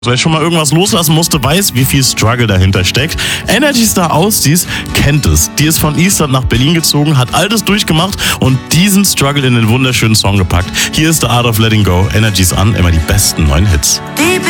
Wer schon mal irgendwas loslassen musste, weiß, wie viel Struggle dahinter steckt. Energy Star Austis kennt es. Die ist von Island nach Berlin gezogen, hat all das durchgemacht und diesen Struggle in den wunderschönen Song gepackt. Hier ist The Art of Letting Go. Energy's an, immer die besten neuen Hits.